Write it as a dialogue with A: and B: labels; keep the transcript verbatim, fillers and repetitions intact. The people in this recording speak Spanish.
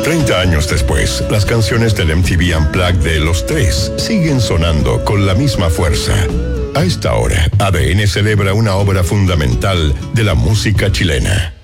A: treinta años después, las canciones del M T V Unplugged de Los Tres siguen sonando con la misma fuerza. A esta hora, A D N celebra una obra fundamental de la música chilena.